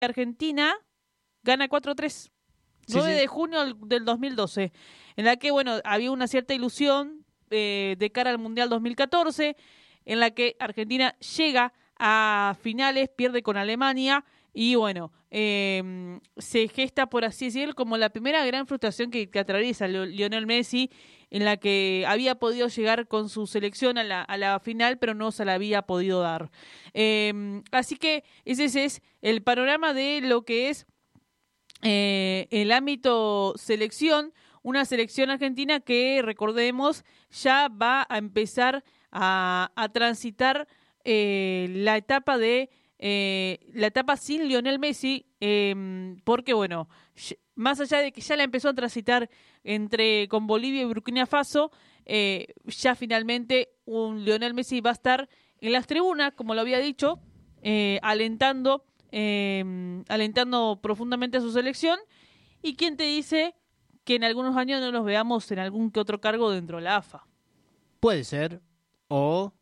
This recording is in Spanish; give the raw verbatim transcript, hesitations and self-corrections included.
Argentina gana cuatro a tres. Sí, nueve sí. de junio del dos mil doce, en la que, bueno, había una cierta ilusión eh, de cara al Mundial dos mil catorce, en la que Argentina llega a finales, pierde con Alemania y, bueno, eh, se gesta, por así decirlo, como la primera gran frustración que, que atraviesa Lionel Messi, en la que había podido llegar con su selección a la, a la final, pero no se la había podido dar. Eh, así que ese, ese es el panorama de lo que es Eh, el ámbito selección, una selección argentina que, recordemos, ya va a empezar a, a transitar eh, la etapa de eh, la etapa sin Lionel Messi, eh, porque bueno, más allá de que ya la empezó a transitar entre con Bolivia y Burkina Faso, eh, ya finalmente un Lionel Messi va a estar en las tribunas, como lo había dicho, eh, alentando Eh, alentando profundamente a su selección. ¿Y quién te dice que en algunos años no nos veamos en algún que otro cargo dentro de la A F A? Puede ser. O